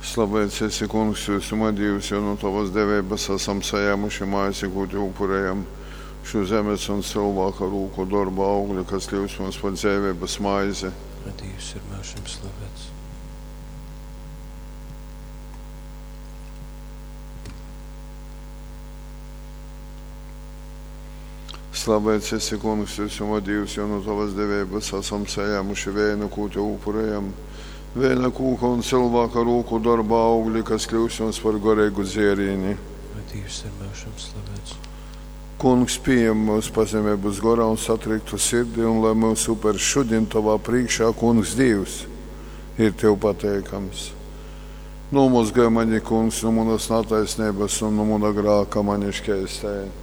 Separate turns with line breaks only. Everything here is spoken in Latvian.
Slavēts esi, Kungs, visuma Dievs, jo no tavas devības esam sajēmuši mājas iegūti upurējam šo zemes un cilvēka rūku darba augļu, kas kļūst mums par dzīvības maizi.
Lai Dievs ir mūžam slavēts.
Slavēts esi, Kungs, visuma Dievs, jo no tavas devības esam sajēmuši vēja kūti upurējam vēja kūka un cilvēka rūku darba augļi, kas kļūst mums par garīgu dzērieni.
Lai Dievs ir mūžam slavēts.
Kungs, pieņem mūsu pazemības gorā un satriktu sirdi, un lai mūsu upers šodien tavā priekšā, Kungs, Dievs, ir tev pateikams. Nomazgāj mani, Kungs, no manas netaisnības un no mana grāka mani šķēstēja.